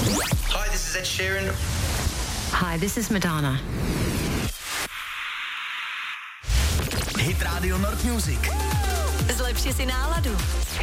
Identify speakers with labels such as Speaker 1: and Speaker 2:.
Speaker 1: Hi, this is Ed Sheeran.
Speaker 2: Hi, this is Madonna.
Speaker 3: Hit Radio Nord Music.
Speaker 2: Zlepši si náladu.